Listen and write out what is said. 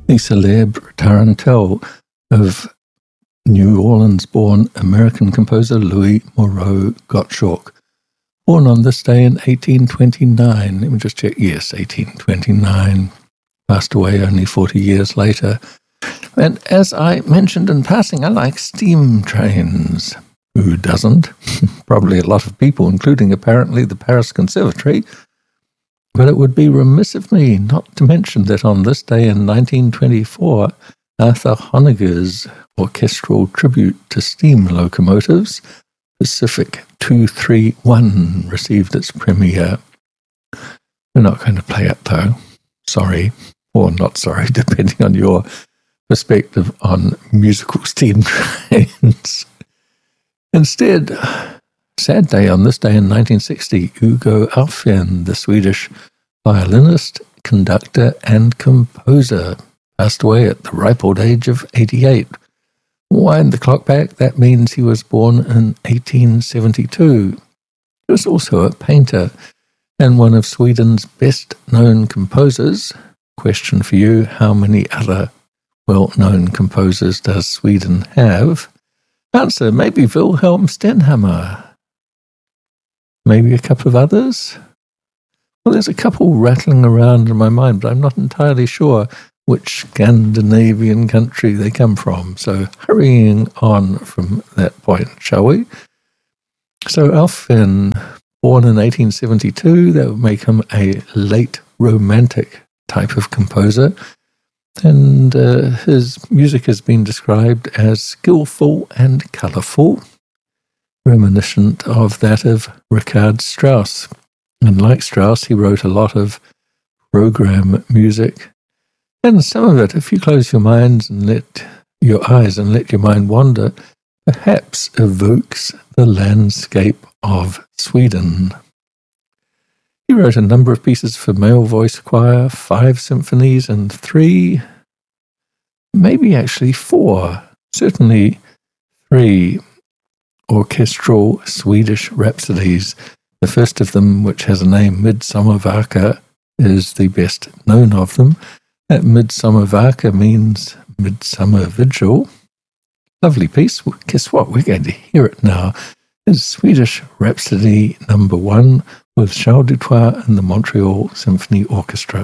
the célèbre tarantelle of New Orleans-born American composer Louis Moreau Gottschalk, born on this day in 1829. Let me just check. Yes, 1829. Passed away only 40 years later. And as I mentioned in passing, I like steam trains. Who doesn't? Probably a lot of people, including apparently the Paris Conservatory. But it would be remiss of me not to mention that on this day in 1924, Arthur Honegger's orchestral tribute to steam locomotives, Pacific 231, received its premiere. We're not going to play it, though. Sorry, or not sorry, depending on your perspective on musical steam trains. Instead, sad day on this day in 1960, Hugo Alfvén, the Swedish violinist, conductor, and composer, passed away at the ripe old age of 88. Wind the clock back, that means he was born in 1872. He was also a painter and one of Sweden's best-known composers. Question for you, how many other well-known composers does Sweden have? Answer, maybe Wilhelm Stenhammar. Maybe a couple of others? Well, there's a couple rattling around in my mind, but I'm not entirely sure which Scandinavian country they come from. So hurrying on from that point, shall we? So Alfvén, born in 1872, that would make him a late romantic type of composer. And his music has been described as skillful and colourful, reminiscent of that of Richard Strauss. And like Strauss, he wrote a lot of program music. And some of it, if you close your eyes and let your mind wander, perhaps evokes the landscape of Sweden. He wrote a number of pieces for male voice choir, 5 symphonies, and 3, maybe actually 4, certainly 3 orchestral Swedish rhapsodies. The first of them, which has a name, Midsommarvaka, is the best known of them. That Midsommarvaka means Midsummer Vigil. Lovely piece. Well, guess what? We're going to hear it now. It's Swedish Rhapsody No. 1 with Charles Dutoit and the Montreal Symphony Orchestra.